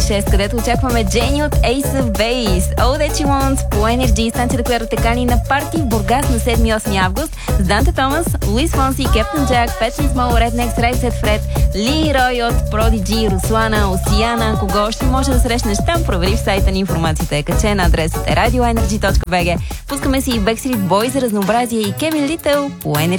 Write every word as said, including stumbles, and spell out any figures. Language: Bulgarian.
шест, където очакваме Джени от Ace of Base. All That You Want по Energy, станцията, която те кани на парти в Бургас на седми и осми август с Данте Томас, Луис Фонси, Кептън Джак, Петли Смол, Rednex, Right Set Fred, Ли Рой от Prodigy, Руслана, Осияна. Кого още може да срещнеш там? Провери в сайта ни, информацията е качена. Адресът е радио енерджи точка би джи. Пускаме си и Backstreet Boys за разнообразие и Кевин Литъл по Energy.